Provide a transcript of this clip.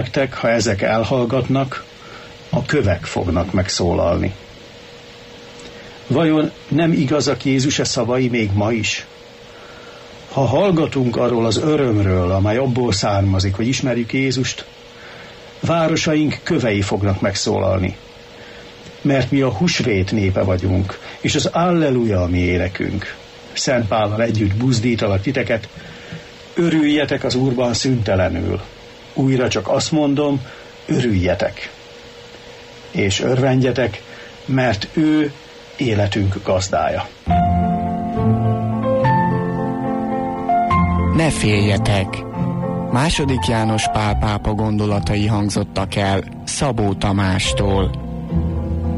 nektek, ha ezek elhallgatnak, a kövek fognak megszólalni. Vajon nem igazak Jézus szavai még ma is? Ha hallgatunk arról az örömről, amely abból származik, hogy ismerjük Jézust, városaink kövei fognak megszólalni. Mert mi a húsvét népe vagyunk, és az Alleluja a mi énekünk. Szent Pállal együtt buzdítalak titeket, örüljetek az Úrban szüntelenül. Újra csak azt mondom, örüljetek. És örvendjetek, mert ő életünk gazdája. Ne féljetek! II. János Pál pápa gondolatai hangzottak el Szabó Tamástól.